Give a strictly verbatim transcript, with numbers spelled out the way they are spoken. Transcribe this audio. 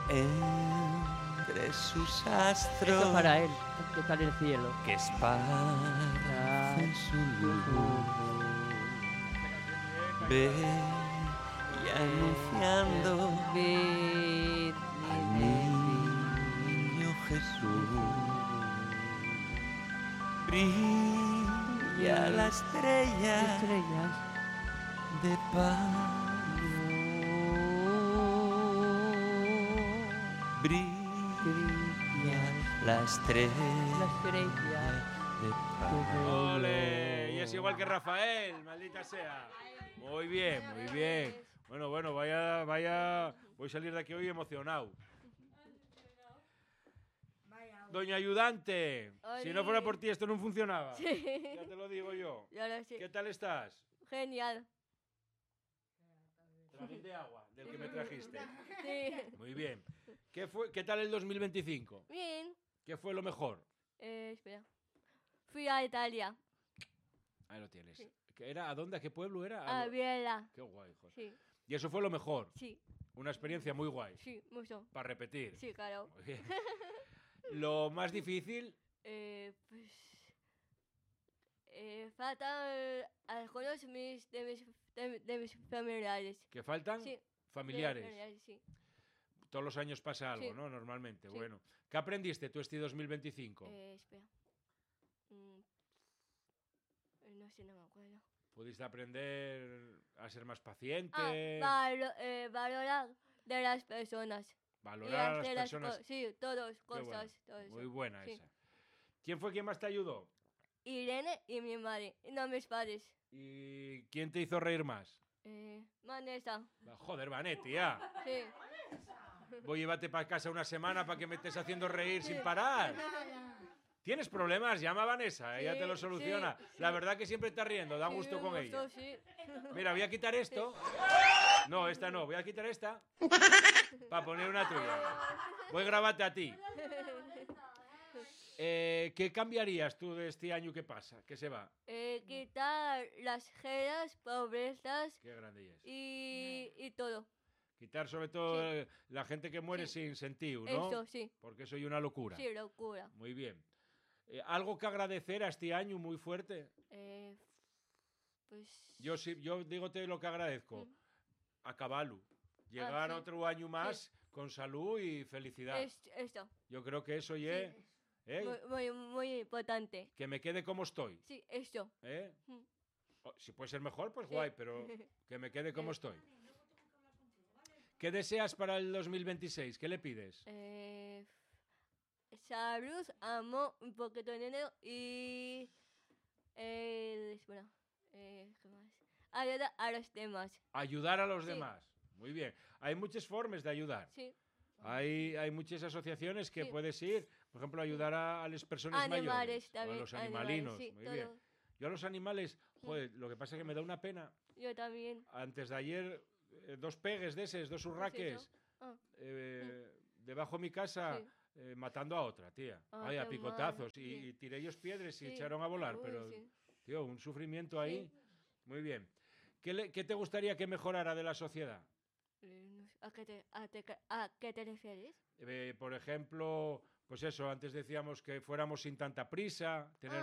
entre sus astros. Eso para él, que está en el cielo. Que esparcen su luz. Ve y anunciando Ven, al niño Jesús. Brilla la estrella estrellas de paz. Brilla la estrella la estrella de paz. ¡Ole! Y es igual que Rafael, maldita sea. Muy bien, muy bien. Bueno, bueno, vaya, vaya. Voy a salir de aquí hoy emocionado. Doña Ayudante, si no fuera por ti esto no funcionaba. Sí. Ya te lo digo yo. Ya lo sé. ¿Qué tal estás? Genial. Traguín de agua, del que me trajiste. Sí. Muy bien. ¿Qué, fue, ¿Qué tal el dos mil veinticinco? Bien. ¿Qué fue lo mejor? Eh, espera. Fui a Italia. Ahí lo tienes. Sí. ¿Qué era? ¿A dónde? ¿A qué pueblo era? A lo- Biela. Qué guay, joder. Sí. Y eso fue lo mejor. Sí. Una experiencia muy guay. Sí, mucho. Para repetir. Sí, claro. Muy bien. Lo más difícil, Eh, pues. Eh, faltan eh, algunos mis, de, mis, de, de mis familiares. que faltan Sí. familiares. De familiares, sí. Todos los años pasa algo, Sí. ¿no? Normalmente. Sí. Bueno. ¿Qué aprendiste tú este dos mil veinticinco? Eh, espera. Mm, eh, no sé, no me acuerdo. ¿Pudiste aprender a ser más paciente? Ah, valo- eh, valorar de las personas. Y valorar a las hacer las personas? co- sí, todos, Qué bueno, cosas, todo eso. Muy buena Sí. esa. ¿Quién fue quien más te ayudó? Irene y mi madre, y no mis padres. ¿Y quién te hizo reír más? Eh, Vanessa, Joder, Vanetti, ya. sí. Voy, llévate para casa una semana para que me estés haciendo reír sin parar. ¿Tienes problemas? Llama a Vanessa, ella Sí, te lo soluciona. sí, La sí. verdad que siempre está riendo, da Sí, gusto me con gustó, ella. sí. Mira, voy a quitar esto. No, esta no, voy a quitar esta para poner una tuya. Voy a grabarte a ti. Eh, ¿Qué cambiarías tú de este año que pasa, que se va? Eh, quitar las gelas, pobrezas Qué grande es. y, y todo. Quitar sobre todo Sí. eh, la gente que muere Sí. sin sentido, ¿no? Eso, sí. Porque soy una locura. Sí, locura. Muy bien. Eh, ¿Algo que agradecer a este año muy fuerte? Eh, pues... Yo sí, yo dígote lo que agradezco. Mm. A caballo. Llegar sí. otro año más con salud y felicidad. Es, esto. Yo creo que eso ya... Sí. ¿eh? Muy, muy, muy importante. Que me quede como estoy. Sí, esto. ¿eh? Mm. O, si puede ser mejor, pues Sí. guay, pero que me quede como Eh. estoy. ¿Qué deseas para el dos mil veintiséis? ¿Qué le pides? Eh, salud, amor, un poquito de dinero y... Eh, bueno, eh, ¿qué más? Ayuda a los demás. Ayudar a los Sí. demás. Muy bien. Hay muchas formas de ayudar. Sí. Hay, hay muchas asociaciones que Sí. puedes ir, por ejemplo, ayudar a, a las personas Animales mayores. también. O a los animales, animalinos. sí, Muy todo. bien. Yo a los animales, joder, lo que pasa es que me da una pena. Yo también. Antes de ayer, eh, dos pegues de esos, dos urraques, eso? Ah. eh, debajo de mi casa, Sí. eh, matando a otra, tía. Ah, Ay, a qué picotazos. mal, Y, sí. y tiré ellos piedras y Sí. echaron a volar. Uy, pero, sí. tío, un sufrimiento ahí. Muy bien. ¿Qué, le- qué te gustaría que mejorara de la sociedad? Eh, no sé, ¿A qué te, a te- a qué te refieres? Eh, por ejemplo, pues eso, antes decíamos que fuéramos sin tanta prisa, tener